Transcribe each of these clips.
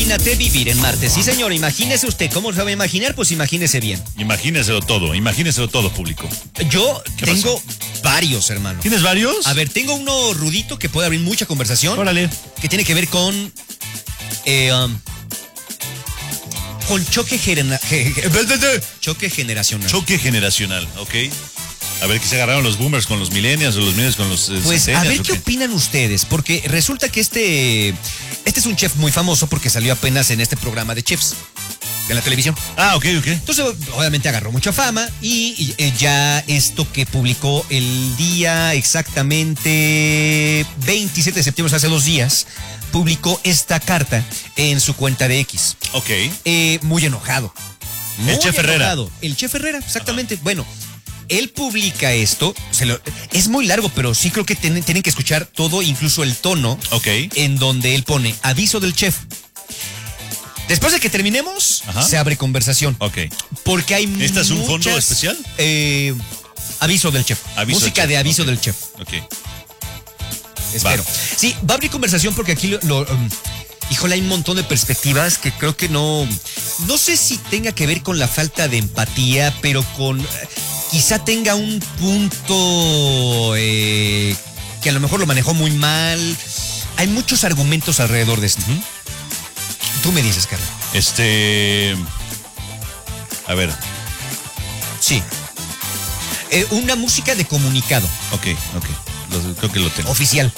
Imagínate vivir en Marte. Sí, señor, imagínese usted. ¿Cómo se va a imaginar? Pues imagínese bien. Imagínenselo todo, público. Yo ¿Qué tengo varios, hermano. ¿Tienes varios? A ver, tengo uno rudito que puede abrir mucha conversación. Órale. Que tiene que ver con choque choque generacional. Choque generacional, ok. A ver, ¿qué se agarraron los boomers con los millennials o los millennials con los Pues a ver ¿o qué opinan ustedes, porque resulta que este es un chef muy famoso porque salió apenas en este programa de chefs en la televisión. Ah, ok. Entonces, obviamente agarró mucha fama y ya esto que publicó el día exactamente 27 de septiembre, hace 2 días, publicó esta carta en su cuenta de X. Ok. Muy enojado. El chef Herrera. El chef Herrera, exactamente. Ajá. Bueno, él publica esto, es muy largo, pero sí creo que tienen que escuchar todo, incluso el tono, en donde él pone aviso del chef. Después de que terminemos, se abre conversación. Ok. Porque hay ¿Este es un fondo especial? Aviso del chef. Música de aviso del chef. Ok. Espero. Sí, va a abrir conversación porque aquí híjole, hay un montón de perspectivas que creo que no sé si tenga que ver con la falta de empatía, pero quizá tenga un punto que a lo mejor lo manejó muy mal. Hay muchos argumentos alrededor de esto. Tú me dices, Carla. A ver. Sí. Una música de comunicado. Ok. Creo que lo tengo. Oficial.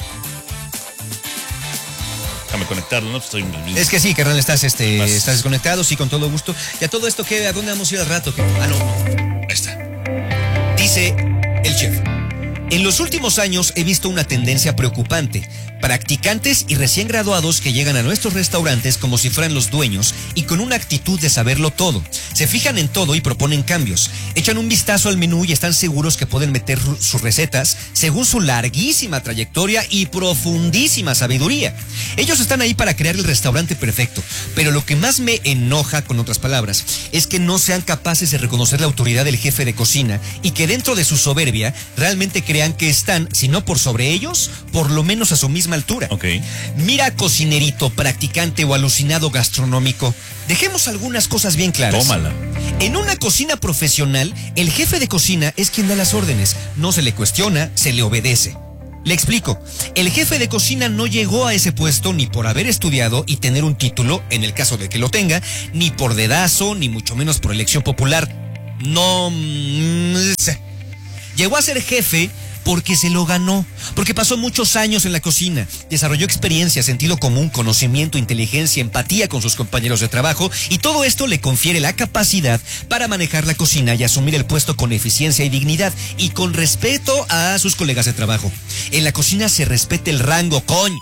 Déjame conectarlo, ¿no? Es que sí, carnal, estás desconectado, sí, con todo gusto. ¿Y a todo esto qué? ¿A dónde vamos a ir al rato? ¿Qué? Ah, no. Ahí está. Dice el chef: en los últimos años he visto una tendencia preocupante. Practicantes y recién graduados que llegan a nuestros restaurantes como si fueran los dueños y con una actitud de saberlo todo. Se fijan en todo y proponen cambios. Echan un vistazo al menú y están seguros que pueden meter sus recetas según su larguísima trayectoria y profundísima sabiduría. Ellos están ahí para crear el restaurante perfecto. Pero lo que más me enoja, con otras palabras, es que no sean capaces de reconocer la autoridad del jefe de cocina y que dentro de su soberbia realmente crean que están, si no por sobre ellos, por lo menos a su misma altura. Mira, cocinerito, practicante o alucinado gastronómico, dejemos algunas cosas bien claras. Tómala. En una cocina profesional, el jefe de cocina es quien da las órdenes. No se le cuestiona, se le obedece. Le explico. El jefe de cocina no llegó a ese puesto ni por haber estudiado y tener un título, en el caso de que lo tenga, ni por dedazo, ni mucho menos por elección popular. No. Llegó a ser jefe porque se lo ganó, porque pasó muchos años en la cocina, desarrolló experiencia, sentido común, conocimiento, inteligencia, empatía con sus compañeros de trabajo, y todo esto le confiere la capacidad para manejar la cocina y asumir el puesto con eficiencia y dignidad y con respeto a sus colegas de trabajo. En la cocina se respeta el rango, coño.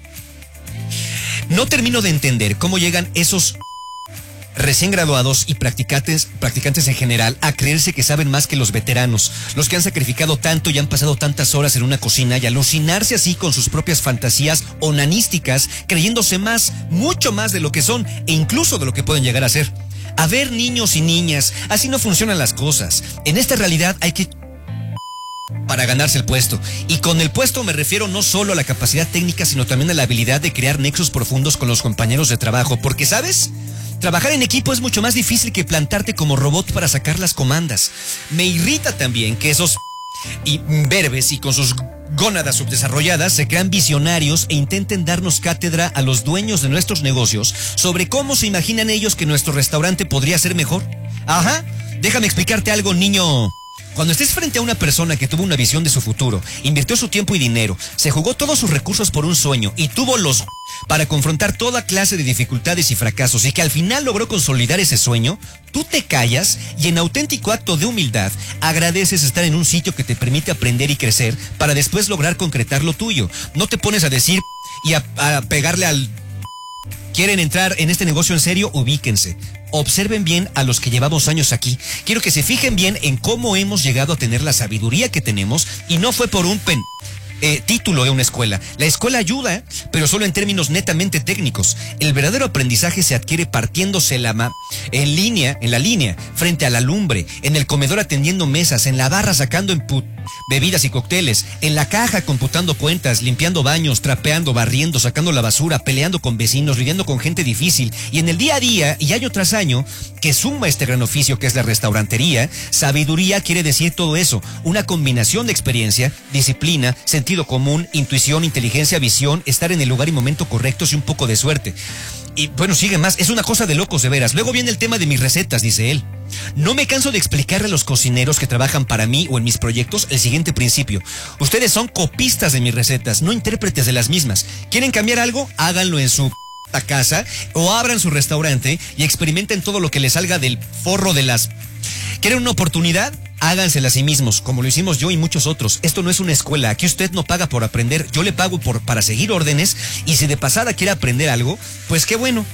No termino de entender cómo llegan esos recién graduados y practicantes en general a creerse que saben más que los veteranos, los que han sacrificado tanto y han pasado tantas horas en una cocina, y alucinarse así con sus propias fantasías onanísticas, creyéndose más, mucho más de lo que son e incluso de lo que pueden llegar a ser. A ver, niños y niñas, así no funcionan las cosas. En esta realidad hay que para ganarse el puesto. Y con el puesto me refiero no solo a la capacidad técnica, sino también a la habilidad de crear nexos profundos con los compañeros de trabajo. Porque, ¿sabes? Trabajar en equipo es mucho más difícil que plantarte como robot para sacar las comandas. Me irrita también que esos imberbes y con sus gónadas subdesarrolladas se crean visionarios e intenten darnos cátedra a los dueños de nuestros negocios sobre cómo se imaginan ellos que nuestro restaurante podría ser mejor. Ajá, déjame explicarte algo, niño. Cuando estés frente a una persona que tuvo una visión de su futuro, invirtió su tiempo y dinero, se jugó todos sus recursos por un sueño y tuvo los para confrontar toda clase de dificultades y fracasos, y que al final logró consolidar ese sueño, tú te callas y en auténtico acto de humildad agradeces estar en un sitio que te permite aprender y crecer para después lograr concretar lo tuyo. No te pones a decir y a pegarle al... ¿Quieren entrar en este negocio en serio? Ubíquense. Observen bien a los que llevamos años aquí. Quiero que se fijen bien en cómo hemos llegado a tener la sabiduría que tenemos, y no fue por un título de una escuela. La escuela ayuda, pero solo en términos netamente técnicos. El verdadero aprendizaje se adquiere partiéndose en la línea, frente a la lumbre, en el comedor atendiendo mesas, en la barra sacando bebidas y cócteles, en la caja computando cuentas, limpiando baños, trapeando, barriendo, sacando la basura, peleando con vecinos, lidiando con gente difícil, y en el día a día y año tras año, que suma este gran oficio que es la restaurantería. Sabiduría quiere decir todo eso, una combinación de experiencia, disciplina, sentido común, intuición, inteligencia, visión, estar en el lugar y momento correctos y un poco de suerte. Y bueno, sigue más, es una cosa de locos de veras. Luego viene el tema de mis recetas, dice él. No me canso de explicarle a los cocineros que trabajan para mí o en mis proyectos el siguiente principio. Ustedes son copistas de mis recetas, no intérpretes de las mismas. ¿Quieren cambiar algo? Háganlo en su casa o abran su restaurante y experimenten todo lo que les salga del forro de las... ¿Quieren una oportunidad? Hágansela a sí mismos, como lo hicimos yo y muchos otros. Esto no es una escuela, aquí usted no paga por aprender, yo le pago para seguir órdenes, y si de pasada quiere aprender algo, pues qué bueno.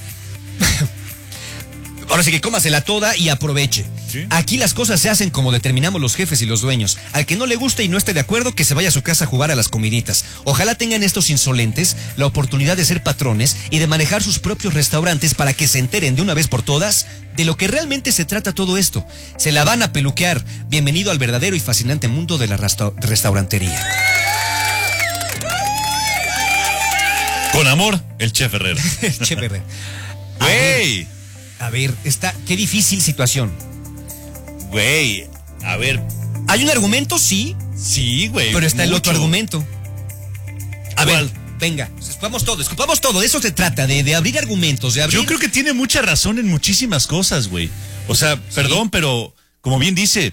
Ahora sí que cómasela toda y aproveche. ¿Sí? Aquí las cosas se hacen como determinamos los jefes y los dueños. Al que no le guste y no esté de acuerdo, que se vaya a su casa a jugar a las comiditas. Ojalá tengan estos insolentes la oportunidad de ser patrones y de manejar sus propios restaurantes para que se enteren de una vez por todas de lo que realmente se trata todo esto. Se la van a peluquear. Bienvenido al verdadero y fascinante mundo de la restaurantería. Con amor, el Chef Herrera. El Chef Herrera. ¡Güey! A ver, qué difícil situación. Güey, a ver. ¿Hay un argumento? Sí. Sí, güey. Pero está el otro argumento. A ¿Cuál? ver, venga, escupamos todo. De eso se trata, de abrir argumentos, de abrir... Yo creo que tiene mucha razón en muchísimas cosas, güey. O sea, sí. Perdón, pero como bien dice,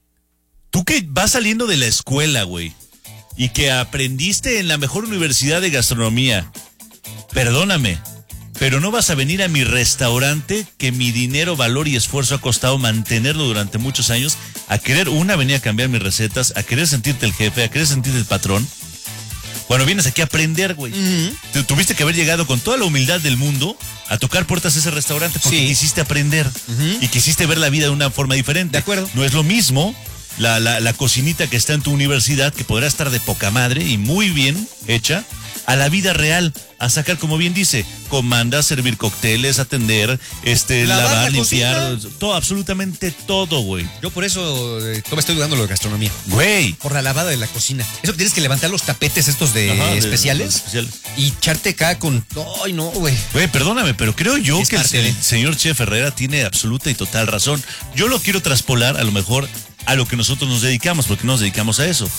tú que vas saliendo de la escuela, güey, y que aprendiste en la mejor universidad de gastronomía, perdóname, pero no vas a venir a mi restaurante que mi dinero, valor y esfuerzo ha costado mantenerlo durante muchos años, a querer venir a cambiar mis recetas, a querer sentirte el jefe, a querer sentirte el patrón. Bueno, vienes aquí a aprender, güey. Tuviste que haber llegado con toda la humildad del mundo a tocar puertas a ese restaurante porque quisiste aprender y quisiste ver la vida de una forma diferente. De acuerdo. No es lo mismo la cocinita que está en tu universidad, que podrá estar de poca madre y muy bien hecha, a la vida real, a sacar, como bien dice, comanda, servir cócteles, atender, lavar, limpiar, todo, absolutamente todo, güey. Yo por eso me estoy dudando lo de gastronomía. Güey. Por la lavada de la cocina. Eso que tienes que levantar los tapetes estos especiales. Y echarte acá con... Ay, no, güey. Güey, perdóname, pero creo yo que el señor Chef Herrera tiene absoluta y total razón. Yo lo quiero traspolar, a lo mejor, a lo que nosotros nos dedicamos, porque nos dedicamos a eso.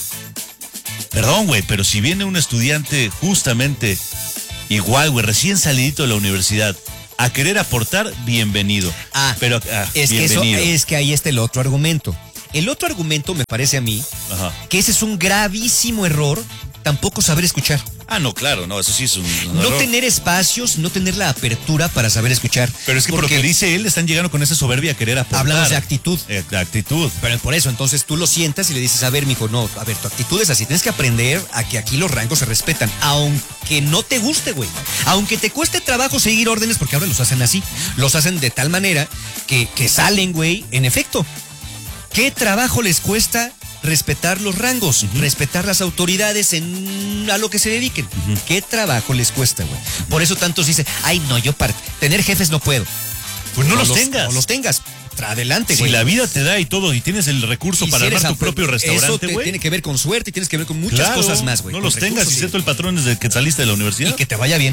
Perdón, güey, pero si viene un estudiante justamente igual, güey, recién salidito de la universidad, a querer aportar, bienvenido. Pero bienvenido. Es que ahí está el otro argumento. El otro argumento me parece a mí que ese es un gravísimo error, tampoco saber escuchar. No, claro, no, eso sí es un no error. Tener espacios, no tener la apertura para saber escuchar. Pero es que por lo que dice él, están llegando con esa soberbia a querer aportar. Hablamos de actitud. Actitud. Pero por eso, entonces tú lo sientas y le dices, a ver, mijo, no, a ver, tu actitud es así. Tienes que aprender a que aquí los rangos se respetan, aunque no te guste, güey. Aunque te cueste trabajo seguir órdenes, porque ahora los hacen así. Los hacen de tal manera que salen, güey, en efecto. ¿Qué trabajo les cuesta respetar los rangos, respetar las autoridades a lo que se dediquen? ¿Qué trabajo les cuesta, güey? Por eso tantos dicen, ay, no, yo para tener jefes no puedo. Pues no los tengas. No los tengas. Adelante, güey. Si la vida te da y todo, y tienes el recurso para armar tu propio restaurante, güey. Tiene que ver con suerte y tienes que ver con muchas cosas más, güey. No los tengas y sé tú el patrón desde que saliste de la universidad. Y que te vaya bien.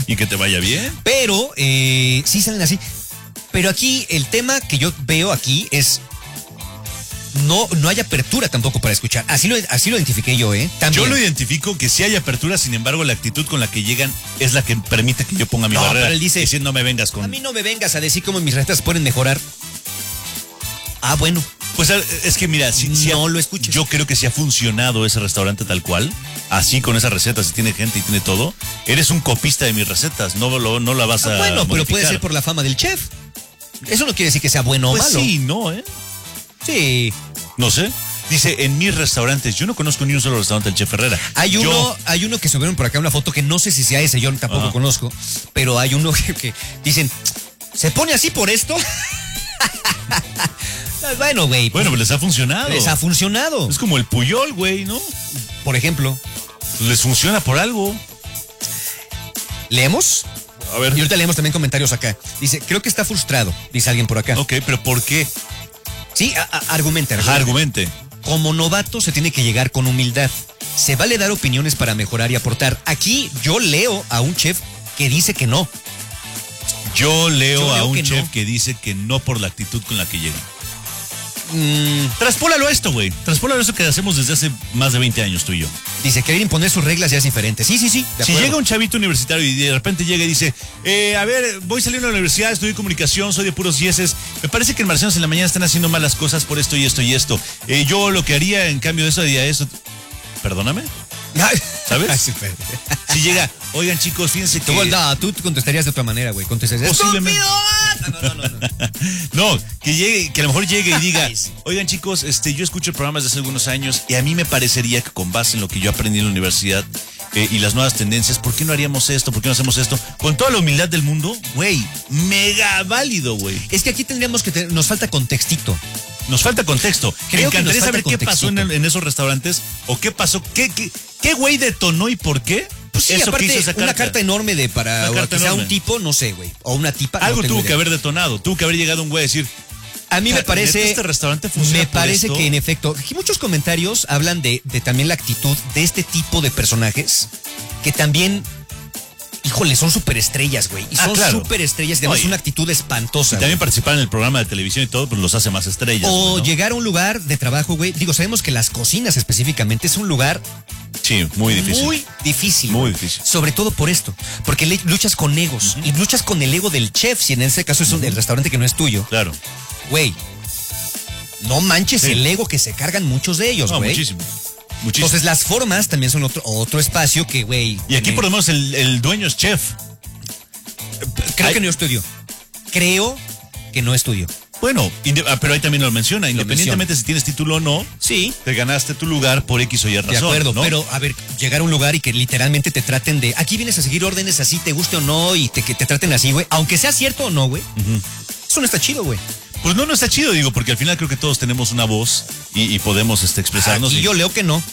Pero, sí salen así. Pero aquí, el tema que yo veo aquí es... No hay apertura tampoco para escuchar. Así lo identifiqué yo, También. Yo lo identifico que sí hay apertura, sin embargo, la actitud con la que llegan es la que permite que yo ponga mi barrera. Pero él dice, diciendo, no me vengas con... A mí no me vengas a decir cómo mis recetas pueden mejorar. Bueno. Pues es que mira, no lo escuches. Yo creo que si ha funcionado ese restaurante tal cual, así con esas recetas, si tiene gente y tiene todo, eres un copista de mis recetas, no la vas a Bueno, modificar. Pero puede ser por la fama del chef. Eso no quiere decir que sea bueno o malo. Sí, no, Sí. No sé. Dice, en mis restaurantes, yo no conozco ni un solo restaurante del Chef Herrera. Hay uno que subieron por acá una foto que no sé si sea ese, yo tampoco conozco, pero hay uno que dicen, ¿se pone así por esto? Bueno, güey. Bueno, pues les ha funcionado. Es como el Puyol, güey, ¿no? Por ejemplo. Les funciona por algo. ¿Leemos? A ver. Y ahorita leemos también comentarios acá. Dice, creo que está frustrado, dice alguien por acá. Ok, pero ¿por qué? Sí, argumente. Argumente. como novato se tiene que llegar con humildad. Se vale dar opiniones para mejorar y aportar. Aquí yo leo a un chef que dice que no. Yo leo a un chef que dice que no por la actitud con la que llega. Traspólalo a esto, güey. Traspólalo a esto que hacemos desde hace más de 20 años, tú y yo. Dice, querer imponer sus reglas ya es diferente. Sí. Si llega un chavito universitario y de repente llega y dice, a ver, voy saliendo de la universidad, estudio comunicación, soy de puros dieces. Me parece que en Marcianos en la mañana están haciendo malas cosas por esto y esto y esto. Yo lo que haría en cambio de eso, haría eso. Perdóname. ¿Sabes? Si llega, oigan chicos, fíjense que... Tú contestarías de otra manera, güey. Contestarías, posiblemente. No. No, que a lo mejor llegue y diga, oigan chicos, yo escucho programas de hace algunos años y a mí me parecería que con base en lo que yo aprendí en la universidad y las nuevas tendencias, ¿por qué no haríamos esto? ¿Por qué no hacemos esto? Con toda la humildad del mundo, güey, mega válido, güey. Es que aquí tendríamos que... nos falta contextito. Nos falta contexto. Me encantaría saber qué pasó en esos restaurantes o qué pasó, qué güey detonó y por qué. Pues sí, eso aparte, que hizo esa carta. Una carta enorme para que sea un tipo, no sé, güey. O una tipa. Algo tuvo que haber detonado. Tuvo que haber llegado un güey a decir. A mí me parece. Este restaurante funciona. Me parece que en efecto. Aquí muchos comentarios hablan de también la actitud de este tipo de personajes que también. Híjole, son superestrellas, güey. Y son superestrellas. Además, una actitud espantosa. Y también participar en el programa de televisión y todo, pues los hace más estrellas. O llegar a un lugar de trabajo, güey. Digo, sabemos que las cocinas específicamente es un lugar. Sí, muy difícil. Muy difícil. Muy difícil. Sobre todo por esto. Porque luchas con egos. Y luchas con el ego del chef. Si en ese caso es el restaurante que no es tuyo. Claro. Güey. No manches el ego que se cargan muchos de ellos, güey. Muchísimo. Entonces las formas también son otro espacio que, güey. Y aquí por lo menos el dueño es chef. Creo que no estudió. Creo que no estudió. Bueno, pero ahí también lo menciona. Independientemente si tienes título o no, sí, te ganaste tu lugar por X o Y razón. De acuerdo, ¿no? Pero a ver, llegar a un lugar y que literalmente te traten de, aquí vienes a seguir órdenes así, te guste o no, y que te traten así, güey. Aunque sea cierto o no, güey. Eso no está chido, güey. Pues no está chido, digo, porque al final creo que todos tenemos una voz y podemos expresarnos. Y yo leo que no.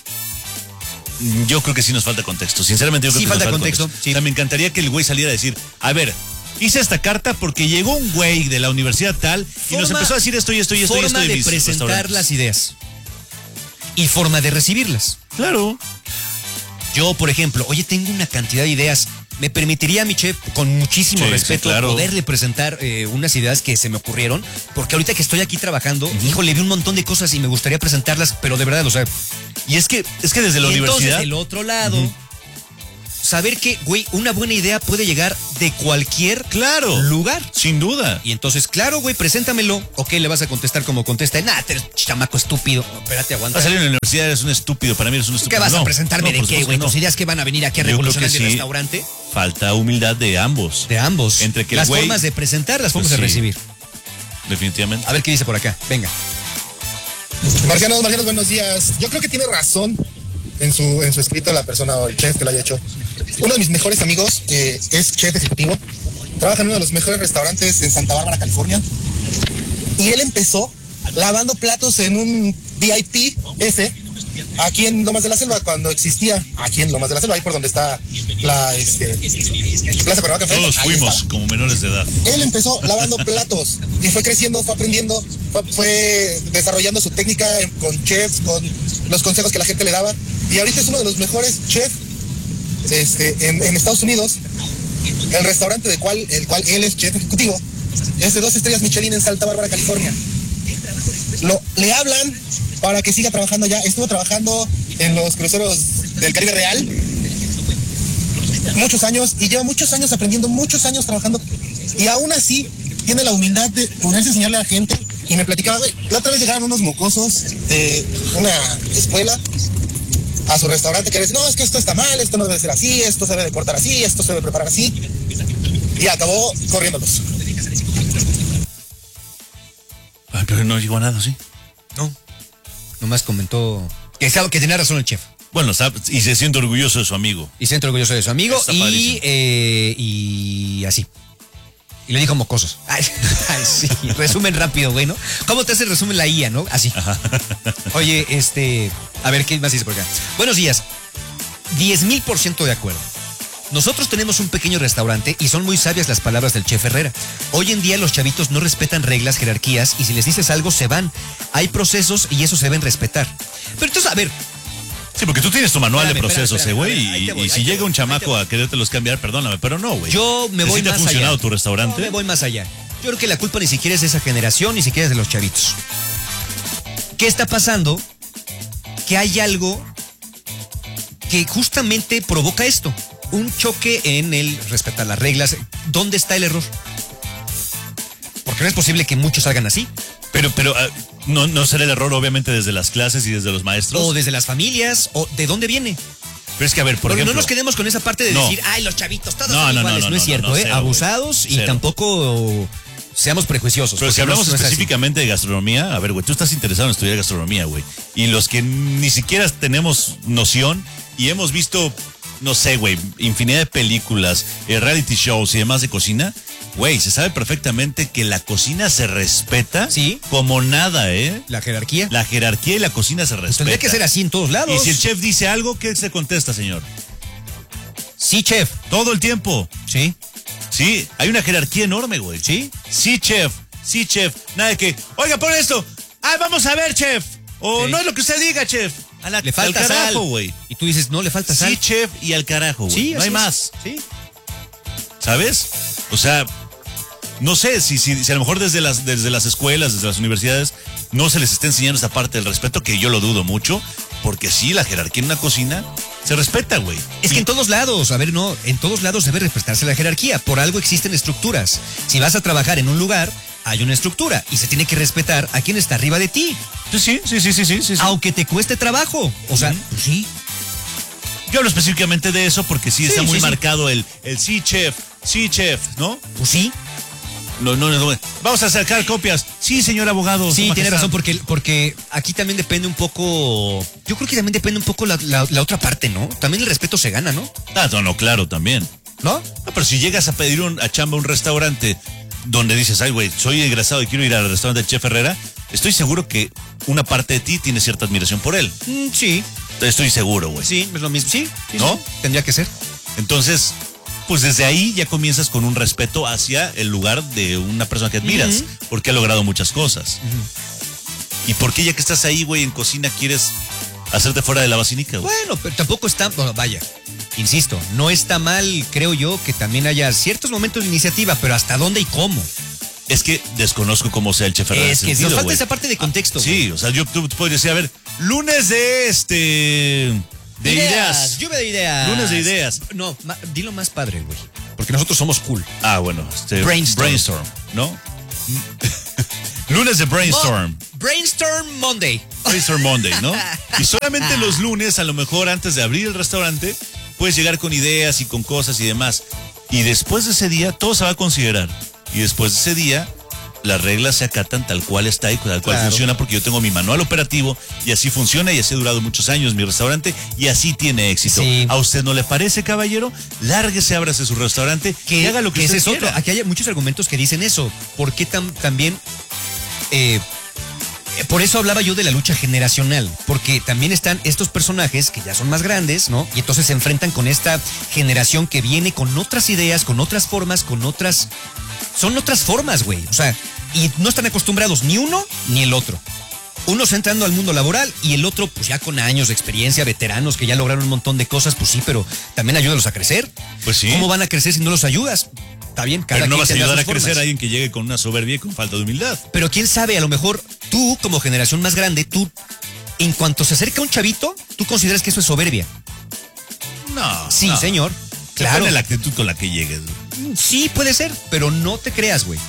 Yo creo que sí nos falta contexto. Sinceramente, yo creo que falta contexto. Sí. O sea, me encantaría que el güey saliera a decir, a ver, hice esta carta porque llegó un güey de la universidad tal y nos empezó a decir esto y esto y esto y esto. Forma de presentar las ideas. Y forma de recibirlas. Claro. Yo, por ejemplo, oye, tengo una cantidad de ideas. Me permitiría a mi chef, con muchísimo respeto, poderle presentar unas ideas que se me ocurrieron, porque ahorita que estoy aquí trabajando, híjole, vi un montón de cosas y me gustaría presentarlas, pero de verdad, o sea. Y es que desde la universidad. Entonces, del otro lado, saber que, güey, una buena idea puede llegar de cualquier lugar. Sin duda. Y entonces, claro, güey, preséntamelo. Ok, le vas a contestar como contesta. Nah, eres chamaco estúpido. No, espérate, aguanta. Vas a salir en la universidad, eres un estúpido. Para mí eres un estúpido. ¿Qué vas a presentarme de qué, güey? ¿Tus ideas que van a venir aquí a revolucionar el restaurante? Falta humildad de ambos. De ambos. Entre que las formas de presentar, las formas de recibir. Definitivamente. A ver qué dice por acá. Venga. Marcianos, buenos días. Yo creo que tiene razón en su escrito la persona o el chef que lo haya hecho. Uno de mis mejores amigos es chef ejecutivo. Trabaja en uno de los mejores restaurantes en Santa Bárbara, California. Y él empezó lavando platos en un VIP aquí en Lomas de la Selva, cuando existía, aquí en Lomas de la Selva, ahí por donde está la Plaza Cuernavaca. Todos fuimos como menores de edad. Él empezó lavando platos y fue creciendo, fue aprendiendo, fue desarrollando su técnica con chefs, con los consejos que la gente le daba. Y ahorita es uno de los mejores chefs en Estados Unidos. El restaurante el cual él es chef ejecutivo es de 2 estrellas Michelin en Santa Bárbara, California. Le hablan para que siga trabajando allá. Estuvo trabajando en los cruceros del Caribe Real muchos años y lleva muchos años aprendiendo, muchos años trabajando, y aún así tiene la humildad de ponerse a enseñarle a la gente. Y me platicaba, la otra vez llegaron unos mocosos de una escuela a su restaurante que le dicen, no, es que esto está mal, esto no debe ser así, esto se debe cortar así, esto se debe preparar así, y acabó corriéndolos. Pero no llegó a nada, ¿sí? No. Nomás comentó que tenía razón el chef. Bueno, y se siente orgulloso de su amigo. Y se siente orgulloso de su amigo y así. Y le dijo mocosos. Ay, sí. Resumen rápido, güey, ¿no? ¿Cómo te hace el resumen la IA, no? Así. Ajá. Oye, a ver, ¿qué más dice por acá? Buenos días. 10,000% de acuerdo. Nosotros tenemos un pequeño restaurante y son muy sabias las palabras del chef Herrera. Hoy en día los chavitos no respetan reglas, jerarquías y si les dices algo se van. Hay procesos y eso se deben respetar. Pero entonces, a ver. Sí, porque tú tienes tu manual de procesos, güey, y y si llega un chamaco a querértelos cambiar, perdóname, pero no, güey. Yo me voy ¿Sí te más ha funcionado allá. tu restaurante? No, me voy más allá. Yo creo que la culpa ni siquiera es de esa generación, ni siquiera es de los chavitos. ¿Qué está pasando? Que hay algo que justamente provoca esto. Un choque en el respetar las reglas. ¿Dónde está el error? Porque no es posible que muchos salgan así. Pero no será el error, obviamente, desde las clases y desde los maestros. O desde las familias, o de dónde viene. Pero es que, a ver, por Porque ejemplo. no nos quedemos con esa parte de No. decir, ay, los chavitos, todos No, son no, iguales. No es cierto, cero, abusados güey. y Cero. tampoco seamos prejuiciosos. Pero si porque hablamos no es así. específicamente de gastronomía, a ver, güey, tú estás interesado en estudiar gastronomía, güey. Y los que ni siquiera tenemos noción y hemos visto, no sé, güey, infinidad de películas, reality shows y demás de cocina, güey, se sabe perfectamente que la cocina se respeta Sí. como nada, ¿eh? La jerarquía. La jerarquía y la cocina se Pues respeta. tendría que ser así en todos lados. Y si el chef dice algo, ¿qué se contesta, señor? Sí, chef. Todo el tiempo. Sí. Sí, hay una jerarquía enorme, güey. Sí. Sí, chef. Sí, chef. Nada de que, oiga, pon esto. Ah, vamos a ver, chef. O Sí. no es lo que usted diga, chef. Le falta al carajo, sal. güey. Y tú dices, no, le falta sal. Sí, chef y al carajo, güey. Sí, no así hay es. más. Sí. ¿Sabes? O sea, no sé si a lo mejor desde las escuelas, desde las universidades, no se les está enseñando esa parte del respeto, que yo lo dudo mucho, porque sí, la jerarquía en una cocina se respeta, güey. Es que en todos lados, a ver, no, en todos lados debe respetarse la jerarquía. Por algo existen estructuras. Si vas a trabajar en un lugar, hay una estructura y se tiene que respetar a quien está arriba de ti. Sí. Aunque te cueste trabajo. O sea, pues sí. Yo hablo específicamente de eso porque sí está Sí, muy sí, sí. marcado el sí, chef, ¿no? Pues sí. No. Vamos a sacar copias. Sí, señor abogado. Sí, Su tiene majestad. razón, porque aquí también depende un poco. Yo creo que también depende un poco la otra parte, ¿no? También el respeto se gana, ¿no? Ah, no, claro, también. ¿No? No, pero si llegas a pedir a chamba a un restaurante donde dices, ay, güey, soy egresado y quiero ir al restaurante del Chef Herrera, estoy seguro que una parte de ti tiene cierta admiración por él. Sí, Estoy seguro, güey. sí, es lo mismo. Sí, ¿No? sí, tendría que ser. Entonces, pues desde ahí ya comienzas con un respeto hacia el lugar de una persona que admiras, porque ha logrado muchas cosas. ¿Y por qué ya que estás ahí, güey, en cocina, quieres hacerte fuera de la basinica, güey? Bueno, pero tampoco está, bueno, vaya, insisto, no está mal, creo yo, que también haya ciertos momentos de iniciativa, pero ¿hasta dónde y cómo? Es que desconozco cómo sea el Chef Herrera. Es que sentido, nos falta güey. esa parte de contexto. Sí, o sea, tú podrías decir, a ver, lunes de ideas. Lluvia de ideas. Lunes de ideas. No, dilo más padre, güey, porque nosotros somos cool. Ah, bueno, Brainstorm. ¿no? Lunes de brainstorm. Brainstorm Monday. Brainstorm Monday, ¿no? Y solamente los lunes, a lo mejor antes de abrir el restaurante, puedes llegar con ideas y con cosas y demás. Y después de ese día, todo se va a considerar. Y después de ese día, las reglas se acatan tal cual está y tal cual Claro. funciona, porque yo tengo mi manual operativo y así funciona y así ha durado muchos años mi restaurante y así tiene éxito. Sí. ¿A usted no le parece, caballero? Lárguese, ábrase su restaurante y haga lo que ese usted es otro. quiera. Aquí hay muchos argumentos que dicen eso. ¿Por qué también? Por eso hablaba yo de la lucha generacional, porque también están estos personajes que ya son más grandes, ¿no? Y entonces se enfrentan con esta generación que viene con otras ideas, con otras formas, son otras formas, güey. O sea, y no están acostumbrados ni uno ni el otro. Uno está entrando al mundo laboral y el otro, pues ya con años de experiencia, veteranos que ya lograron un montón de cosas, pues sí, pero también ayúdalos a crecer. Pues sí. ¿Cómo van a crecer si no los ayudas? Está bien, cada Pero no quien vas a tendrá ayudar a sus formas. crecer a alguien que llegue con una soberbia y con falta de humildad. Pero quién sabe, a lo mejor tú, como generación más grande, tú, en cuanto se acerca un chavito, tú consideras que eso es soberbia. No. Sí, no. señor. Claro. Depende de la actitud con la que llegues. güey. Sí, puede ser, pero no te creas, güey.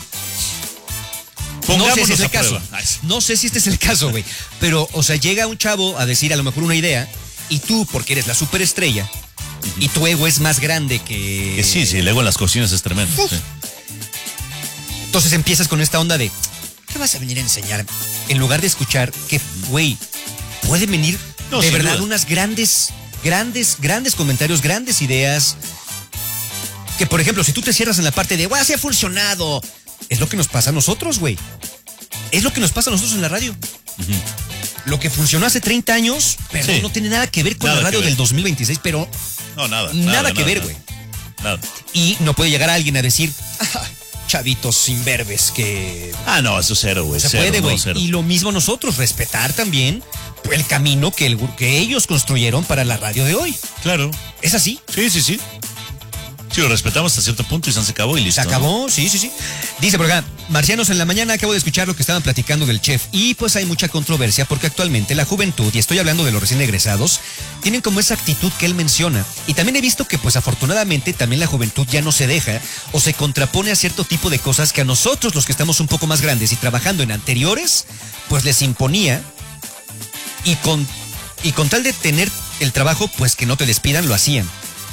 No sé si es el caso. No sé si este es el caso, güey. Pero, o sea, llega un chavo a decir a lo mejor una idea y tú, porque eres la superestrella, y tu ego es más grande que... Sí, el ego en las cocinas es tremendo. Uf. Sí. Entonces empiezas con esta onda de, ¿qué vas a venir a enseñar? En lugar de escuchar que, güey, pueden venir No, de sin verdad duda. unas grandes comentarios, grandes ideas. Que, por ejemplo, si tú te cierras en la parte de, güey, así ha funcionado. Es lo que nos pasa a nosotros, güey. Es lo que nos pasa a nosotros en la radio. Lo que funcionó hace 30 años, perdón, Sí. no tiene nada que ver con Nada la radio que ver. del 2026, pero No, nada. nada que ver, güey. Nada. Y no puede llegar alguien a decir, chavitos imberbes que... Ah, no, eso cero, güey. Se Cero, puede, no, güey. cero. Y lo mismo nosotros, respetar también el camino que ellos construyeron para la radio de hoy. Claro. ¿Es así? Sí. Sí, lo respetamos hasta cierto punto y se acabó y listo. Se acabó, sí. Dice por acá, Marcianos, en la mañana acabo de escuchar lo que estaban platicando del chef y pues hay mucha controversia porque actualmente la juventud, y estoy hablando de los recién egresados, tienen como esa actitud que él menciona. Y también he visto que pues afortunadamente también la juventud ya no se deja o se contrapone a cierto tipo de cosas que a nosotros, los que estamos un poco más grandes y trabajando en anteriores, pues les imponía y con tal de tener el trabajo, pues que no te despidan, lo hacían.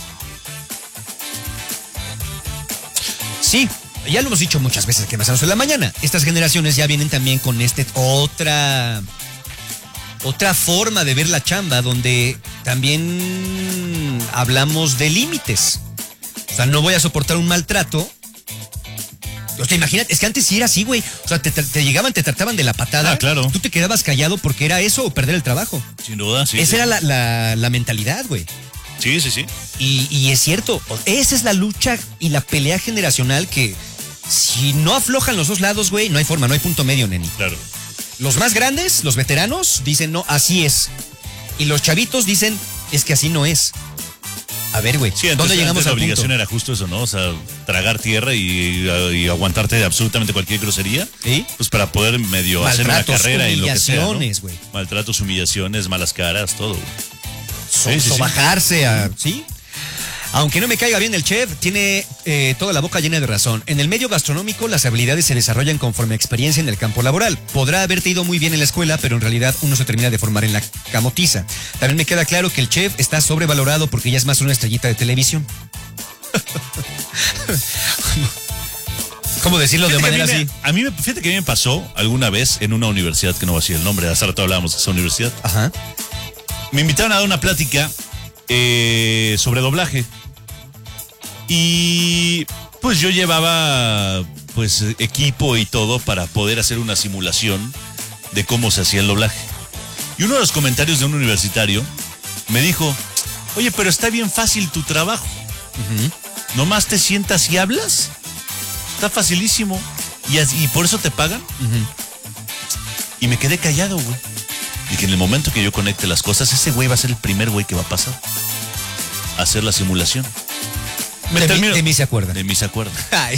Sí, ya lo hemos dicho muchas veces que Marcianos en la mañana. Estas generaciones ya vienen también con otra forma de ver la chamba, donde también hablamos de límites. O sea, no voy a soportar un maltrato. O sea, imagínate, es que antes sí era así, güey. O sea, te llegaban, te trataban de la patada. Ah, claro. Tú te quedabas callado porque era eso o perder el trabajo. Sin duda, sí. Esa era la mentalidad, güey. Sí. Y es cierto, esa es la lucha y la pelea generacional que si no aflojan los dos lados, güey, no hay forma, no hay punto medio, neni. Claro. Los más grandes, los veteranos, dicen, no, así es. Y los chavitos dicen, es que así no es. A ver, güey, Sí, antes, ¿dónde llegamos antes la al obligación punto? era justo eso, ¿no? O sea, tragar tierra y aguantarte de absolutamente cualquier grosería. ¿Sí? Pues para poder medio hacer una Maltratos, carrera en lo que sea, ¿no? humillaciones, güey. Maltratos, humillaciones, malas caras, todo, güey. Sí. Bajarse a... ¿Sí? Aunque no me caiga bien el chef, tiene toda la boca llena de razón. En el medio gastronómico, las habilidades se desarrollan conforme a experiencia en el campo laboral. Podrá haberte ido muy bien en la escuela, pero en realidad uno se termina de formar en la camotiza. También me queda claro que el chef está sobrevalorado porque ya es más una estrellita de televisión. ¿Cómo decirlo de manera así? Fíjate que a mí me pasó alguna vez en una universidad, que no va a decir el nombre, hace rato hablábamos de esa universidad. Ajá. Me invitaron a dar una plática sobre doblaje. Y pues yo llevaba pues equipo y todo para poder hacer una simulación de cómo se hacía el doblaje. Y uno de los comentarios de un universitario me dijo, oye, pero está bien fácil tu trabajo. ¿Nomás te sientas y hablas? Está facilísimo. ¿Y por eso te pagan? Y me quedé callado, güey. Y que en el momento que yo conecte las cosas, ese güey va a ser el primer güey que va a pasar a hacer la simulación. De mí se acuerdan. De mí se acuerdan.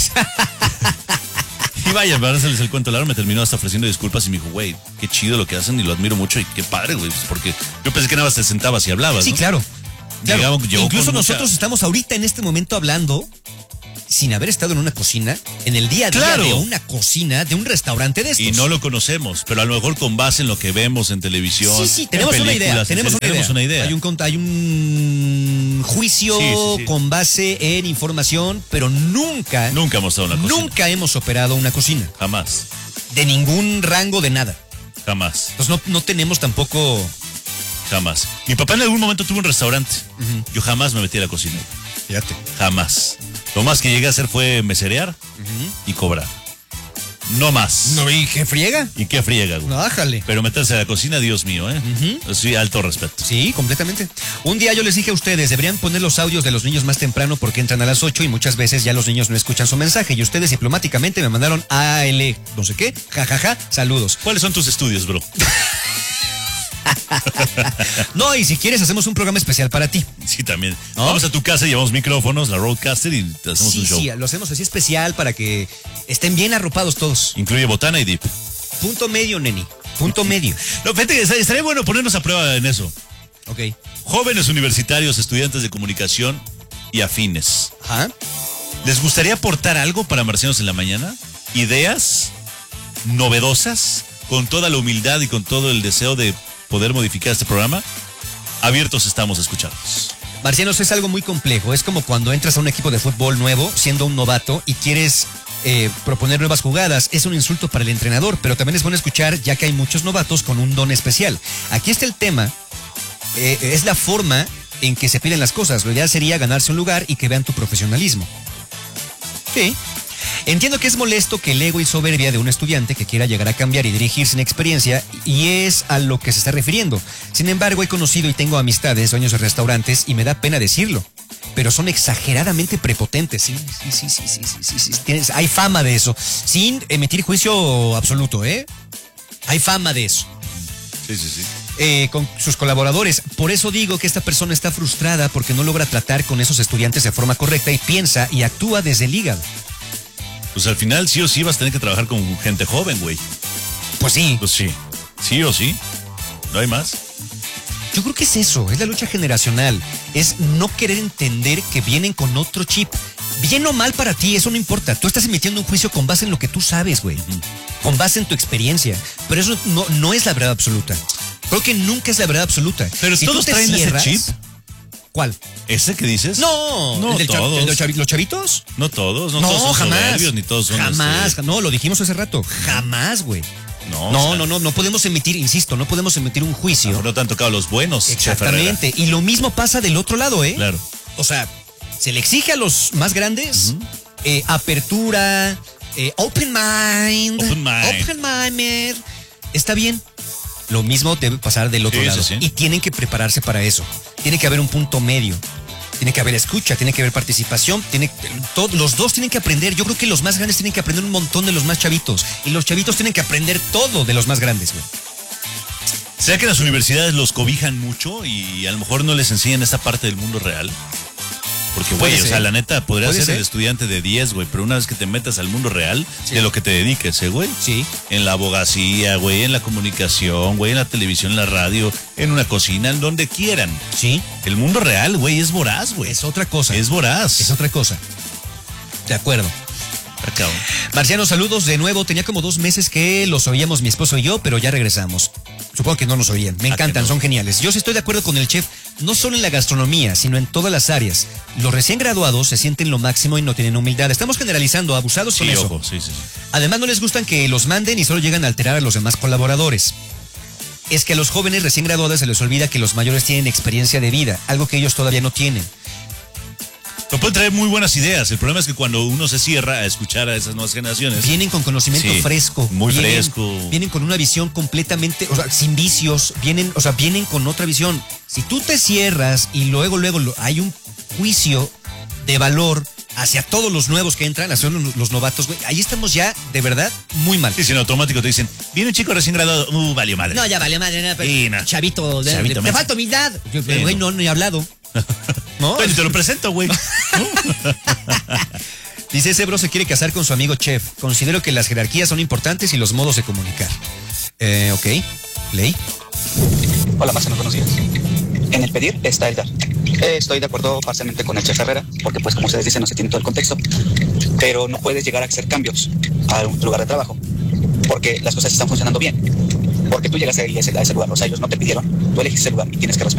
Y vaya, para hacerles el cuento largo, me terminó hasta ofreciendo disculpas y me dijo, güey, qué chido lo que hacen y lo admiro mucho y qué padre, güey, pues porque yo pensé que nada más te sentabas y hablabas, Sí, ¿no? claro. Llegó Incluso con nosotros estamos ahorita en este momento hablando sin haber estado en una cocina, en el día a día Claro. de una cocina, de un restaurante de estos. Y no lo conocemos, pero a lo mejor con base en lo que vemos en televisión. Sí, en tenemos una idea. películas, Tenemos una idea. Hay un juicio Sí. con base en información, pero nunca Nunca hemos estado en una cocina. Nunca hemos operado una cocina. Jamás. De ningún rango de nada. Jamás. Entonces no tenemos tampoco... Jamás. Mi papá en algún momento tuvo un restaurante. Yo jamás me metí a la cocina. Fíjate. Jamás. Lo más que llegué a hacer fue meserear y cobrar. No más. No, ¿y qué friega? ¿Y qué friega, güey? No, bájale. Pero meterse a la cocina, Dios mío, ¿eh? Sí, alto respeto. Sí, completamente. Un día yo les dije a ustedes, deberían poner los audios de los niños más temprano porque entran a las 8 y muchas veces ya los niños no escuchan su mensaje y ustedes diplomáticamente me mandaron AL, no sé qué, jajaja, saludos. ¿Cuáles son tus estudios, bro? No, y si quieres hacemos un programa especial para ti. Sí, también. ¿No? Vamos a tu casa, llevamos micrófonos, la Roadcaster y te hacemos un show. Sí, lo hacemos así especial para que estén bien arropados todos. Incluye botana y dip. Punto medio, neni. Punto medio. No, fíjate que estaría bueno ponernos a prueba en eso. Ok. Jóvenes universitarios, estudiantes de comunicación y afines. Ajá. ¿Les gustaría aportar algo para Marcianos en la mañana? ¿Ideas novedosas? Con toda la humildad y con todo el deseo de poder modificar este programa. Abiertos estamos a escucharlos. Marcianos, es algo muy complejo. Es como cuando entras a un equipo de fútbol nuevo, siendo un novato, y quieres proponer nuevas jugadas. Es un insulto para el entrenador, pero también es bueno escuchar, ya que hay muchos novatos con un don especial. Aquí está el tema. Es la forma en que se piden las cosas. Lo ideal sería ganarse un lugar y que vean tu profesionalismo. Sí. Entiendo que es molesto que el ego y soberbia de un estudiante que quiera llegar a cambiar y dirigir sin experiencia, y es a lo que se está refiriendo. Sin embargo, he conocido y tengo amistades, dueños de restaurantes, y me da pena decirlo. pero son exageradamente prepotentes. Sí. Hay fama de eso. Sin emitir juicio absoluto, ¿eh? Hay fama de eso. Sí. Con sus colaboradores. Por eso digo que esta persona está frustrada porque no logra tratar con esos estudiantes de forma correcta y piensa y actúa desde el hígado. Pues al final sí o sí vas a tener que trabajar con gente joven, güey. Pues sí. Pues sí. Sí o sí. No hay más. Yo creo que es eso, es la lucha generacional. Es no querer entender que vienen con otro chip. Bien o mal para ti, eso no importa. Tú estás emitiendo un juicio con base en lo que tú sabes, güey. Con base en tu experiencia. Pero eso no es la verdad absoluta. Creo que nunca es la verdad absoluta. Pero si todos traen ese chip. ¿Cuál? ¿Ese que dices? No, no ¿el todos. ¿Los chavitos? No todos, no todos son jamás. soberbios, ni todos son Jamás, no, lo dijimos hace rato. Jamás, güey. No podemos emitir, insisto, no podemos emitir un juicio. No te han tocado los buenos. Exactamente. Y lo mismo pasa del otro lado, ¿eh? Claro. O sea, se le exige a los más grandes apertura, open mind. Open mind. Está bien. Lo mismo debe pasar del otro lado. Sí. Y tienen que prepararse para eso. Tiene que haber un punto medio. Tiene que haber escucha, tiene que haber participación. Los dos tienen que aprender. Yo creo que los más grandes tienen que aprender un montón de los más chavitos. Y los chavitos tienen que aprender todo de los más grandes, güey. ¿Será que las universidades los cobijan mucho y a lo mejor no les enseñan esta parte del mundo real? Porque, güey, o sea, la neta, podrías ser el estudiante de 10, güey, pero una vez que te metas al mundo real, de lo que te dediques, güey. Sí. En la abogacía, güey, en la comunicación, güey, en la televisión, en la radio, en una cocina, en donde quieran. Sí. El mundo real, güey, es voraz, güey. Es otra cosa. Es voraz. Es otra cosa. De acuerdo. Marciano, saludos de nuevo. Tenía como 2 meses que los oíamos mi esposo y yo, pero ya regresamos. Supongo que no nos oían. Me encantan, son geniales. Yo sí estoy de acuerdo con el chef, no solo en la gastronomía, sino en todas las áreas. Los recién graduados se sienten lo máximo y no tienen humildad. Estamos generalizando, abusados con eso. Ojo, sí. Además, no les gustan que los manden y solo llegan a alterar a los demás colaboradores. Es que a los jóvenes recién graduados se les olvida que los mayores tienen experiencia de vida, algo que ellos todavía no tienen. No pueden traer muy buenas ideas. El problema es que cuando uno se cierra a escuchar a esas nuevas generaciones. Vienen con conocimiento fresco. Fresco. Vienen con una visión completamente, o sea, sin vicios. Vienen con otra visión. Si tú te cierras y luego hay un juicio de valor hacia todos los nuevos que entran, hacia los novatos, güey, ahí estamos ya, de verdad, muy mal. Sí, si en automático te dicen, viene un chico recién graduado, valió madre. No, ya valió madre, no, pero sí, no. Chavito, te falta humildad. Güey, no he hablado. ¿No? Pues te lo presento, güey. Dice, ese bro se quiere casar con su amigo chef. Considero que las jerarquías son importantes y los modos de comunicar. Ok. Ley. Hola, Marcelo, buenos días. En el pedir está el dar. Estoy de acuerdo parcialmente con el chef Herrera, porque pues como ustedes dicen, no se tiene todo el contexto. Pero no puedes llegar a hacer cambios a un lugar de trabajo, porque las cosas están funcionando bien. Porque tú llegas a ese lugar, o sea, ellos no te pidieron, tú elegiste ese lugar y tienes que respetar.